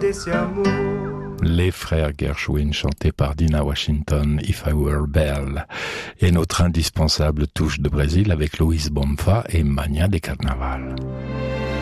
desse amor. Les frères Gershwin chantés par Dina Washington, If I Were Belle, et notre indispensable touche de Brésil avec Luis Bonfa et Mania de Carnaval.